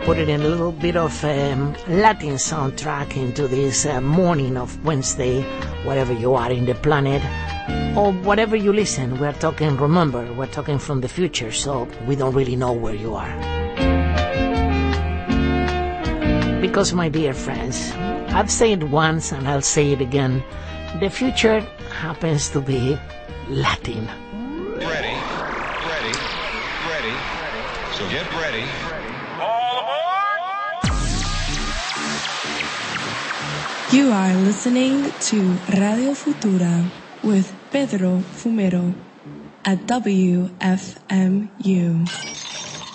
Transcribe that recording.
put it in a little bit of Latin soundtrack into this morning of Wednesday, wherever you are in the planet, or whatever you listen. We're talking, remember, we're talking from the future, so we don't really know where you are. Because, my dear friends, I've said it once and I'll say it again, the future happens to be Latin. Ready. So get ready. You are listening to Radio Futura with Pedro Fumero at WFMU.